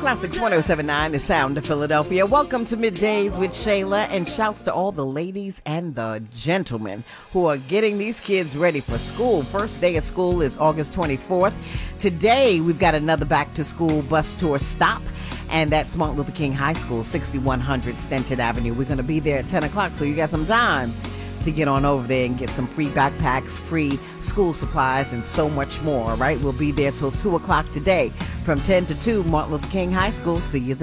Classics 1079, the sound of Philadelphia. Welcome to Middays with Shayla, and shouts to all the ladies and the gentlemen who are getting these kids ready for school. First day of school is August 24th. Today, we've got another back-to-school bus tour stop, and that's Martin Luther King High School, 6100 Stenton Avenue. We're going to be there at 10 o'clock, so you got some time to get on over there and get some free backpacks, free school supplies, and so much more, all right? We'll be there till 2 o'clock today. From 10 to 2, Martin Luther King High School. See you there.